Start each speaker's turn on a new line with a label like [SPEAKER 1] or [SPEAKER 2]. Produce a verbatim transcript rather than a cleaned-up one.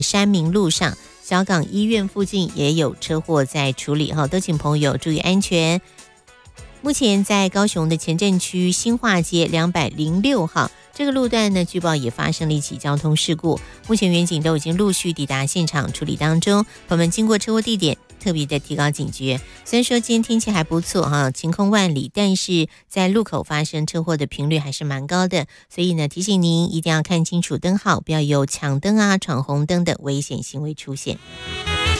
[SPEAKER 1] 山明路上小港医院附近也有车祸在处理哈，都请朋友注意安全。目前在高雄的前镇区新化街两百零六号这个路段呢，据报也发生了一起交通事故，目前员警都已经陆续抵达现场处理当中。朋友们经过车祸地点，特别的提高警觉。虽然说今天天气还不错哈，晴空万里，但是在路口发生车祸的频率还是蛮高的，所以呢，提醒您一定要看清楚灯号，不要有抢灯啊、闯红灯的危险行为出现。